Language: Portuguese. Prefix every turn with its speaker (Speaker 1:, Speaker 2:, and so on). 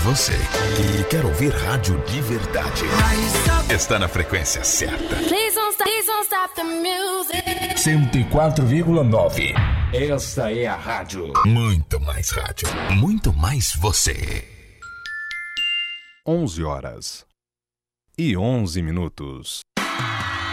Speaker 1: Você que quer ouvir rádio de verdade está na frequência certa. 104,9. Esta é a rádio. Muito mais rádio. Muito mais você.
Speaker 2: 11 horas e 11 minutos.